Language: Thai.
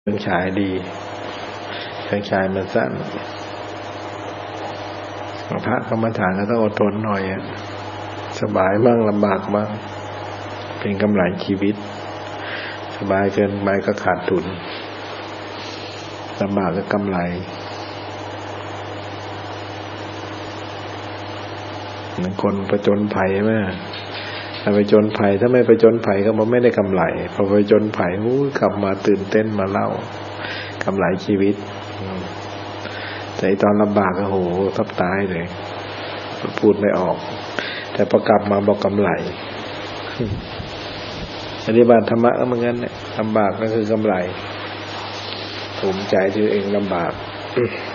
เครื่องฉายดีเครื่องฉายมันสั้นพระกรรมฐานก็ต้องอดทนหน่อยสบายบ้างลำบากบ้างเป็นกำไรชีวิตสบายเกินไปก็ขาดทุนลำบากก็กำไรเหมือนคนประจนภัยไหมถ้าไปจนภัยถ้าไม่ไปจนภัยก็มันไม่ได้กำไรพอไปจนภัยกลับมาตื่นเต้นมาเล่ากำไรชีวิตแต่ตอนลำบากก็โหแทบตายเลยพูดไม่ออกแต่พอกลับมาบอกกำไรปฏิบัติธรรมะก็เหมือนกันเนี่ยลำบากก็คือกำไรภูมิใจที่เองลำบาก